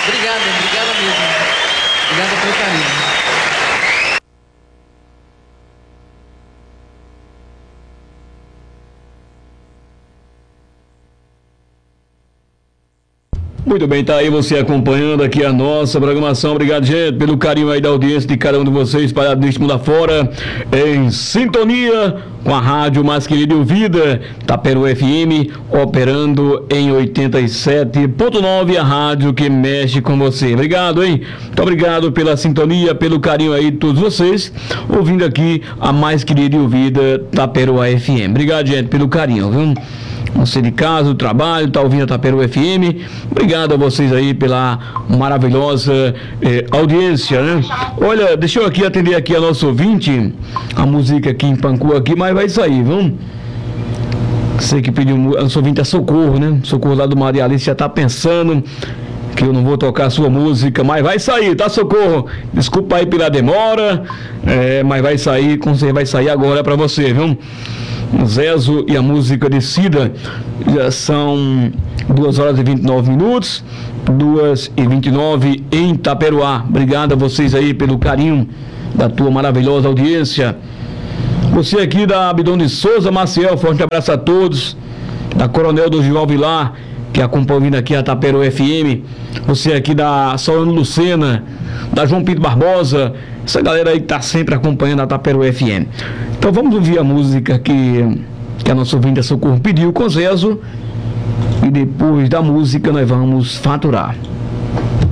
Obrigado mesmo. Obrigado pelo carinho. Muito bem, tá aí você acompanhando aqui a nossa programação. Obrigado, gente, pelo carinho aí da audiência de cada um de vocês espalhado neste mundo afora, em sintonia com a rádio mais querida e ouvida, Taperu FM, operando em 87.9, a rádio que mexe com você. Obrigado, hein? Muito obrigado pela sintonia, pelo carinho aí de todos vocês, ouvindo aqui a mais querida e ouvida Taperu FM. Obrigado, gente, pelo carinho, viu? Você de casa, do trabalho, tá ouvindo a Taperu FM. Obrigado a vocês aí pela maravilhosa audiência, né? Olha, deixa eu aqui atender aqui a nosso ouvinte. A música aqui empancou aqui, mas vai sair, viu? Você que pediu, a nosso ouvinte é Socorro, né? Socorro lá do Maria Alice já tá pensando que eu não vou tocar a sua música, mas vai sair, tá, Socorro? Desculpa aí pela demora, mas vai sair, com certeza vai sair agora pra você, viu? Zezo e a música Decida. Já são 2h29, 2h29 em Taperoá. Obrigado a vocês aí pelo carinho da tua maravilhosa audiência. Você aqui da Abdon de Souza, Maciel, forte abraço a todos. Da Coronel do João Vilar, que acompanha aqui a Taperu FM. Você aqui da Solano Lucena, da João Pinto Barbosa, essa galera aí que tá sempre acompanhando a Taperu FM. Então vamos ouvir a música que a nossa ouvinte Socorro pediu com Zezo, e depois da música nós vamos faturar.